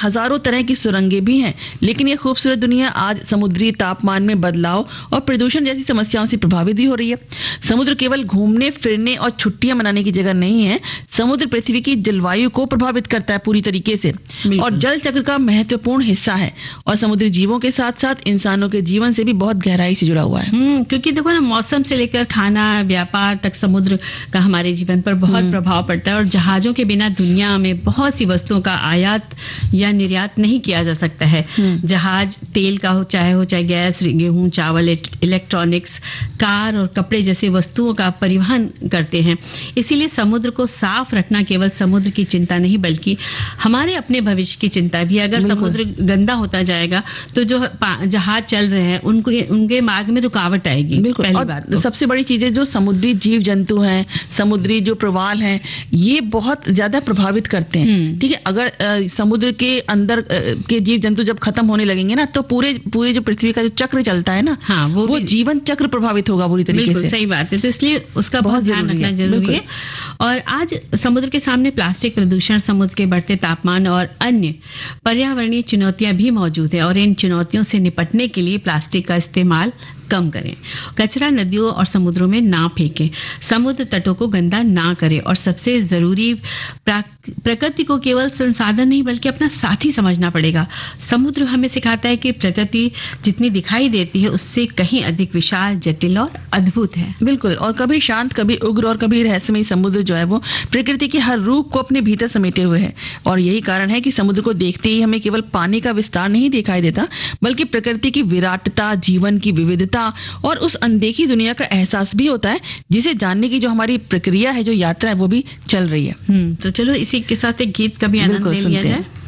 हजारों तरह की सुरंगें भी हैं, लेकिन ये खूबसूरत दुनिया आज समुद्री तापमान में बदलाव और प्रदूषण जैसी समस्याओं से प्रभावित भी हो रही है। समुद्र केवल घूमने फिरने और छुट्टियां मनाने की जगह नहीं है, समुद्र पृथ्वी की जलवायु को प्रभावित करता है पूरी तरीके से और जल चक्र का महत्वपूर्ण हिस्सा है और समुद्री जीवों के साथ साथ इंसानों के जीवन से भी बहुत गहराई से जुड़ा हुआ है। क्योंकि देखो ना, मौसम से लेकर खाना व्यापार तक समुद्र का हमारे जीवन पर बहुत प्रभाव पड़ता है और जहाजों के बिना दुनिया में बहुत सी वस्तुओं का आयात या निर्यात नहीं किया जा सकता है। जहाज तेल का हो चाहे गैस, गेहूं, चावल, इलेक्ट्रॉनिक्स, कार और कपड़े जैसे वस्तुओं का परिवहन करते हैं। इसीलिए समुद्र को साफ रखना केवल समुद्र की चिंता नहीं बल्कि हमारे अपने भविष्य की चिंता भी। अगर समुद्र गंदा होता जाएगा तो जो जहाज चल रहे हैं उनके मार्ग में रुकावट आएगी। पहली बात तो सबसे बड़ी चीज है जो समुद्री जीव जंतु हैं, समुद्री जो प्रवाल हैं, ये बहुत ज्यादा प्रभावित करते हैं। ठीक है, अगर समुद्र के अंदर के जीव जंतु जब खत्म होने लगेंगे ना, तो पूरे जो पृथ्वी का जो चक्र चलता है ना, हाँ, वो जीवन चक्र प्रभावित होगा पूरी तरीके से। सही बात है, तो इसलिए उसका बहुत ध्यान रखना जरूरी है। और आज समुद्र के सामने प्लास्टिक प्रदूषण, समुद्र के बढ़ते तापमान और अन्य पर्यावरणीय चुनौतियां भी मौजूद है और इन चुनौतियों से निपटने के लिए प्लास्टिक का इस्तेमाल कम करें, कचरा नदियों और समुद्रों में ना फेंकें, समुद्र तटों को गंदा ना करें और सबसे जरूरी प्रकृति को केवल संसाधन नहीं बल्कि अपना साथी समझना पड़ेगा। समुद्र हमें सिखाता है कि प्रकृति जितनी दिखाई देती है उससे कहीं अधिक विशाल, जटिल और अद्भुत है। बिल्कुल, और कभी शांत, कभी उग्र और कभी रहस्यमयी समुद्र जो है वो प्रकृति के हर रूप को अपने भीतर समेटे हुए है और यही कारण है कि समुद्र को देखते ही हमें केवल पानी का विस्तार नहीं दिखाई देता बल्कि प्रकृति की विराटता, जीवन की विविधता और उस अनदेखी दुनिया का एहसास भी होता है जिसे जानने की जो हमारी प्रक्रिया है, जो यात्रा है, वो भी चल रही है। तो चलो इसी के साथ एक गीत का भी आनंद ले लिया जाए।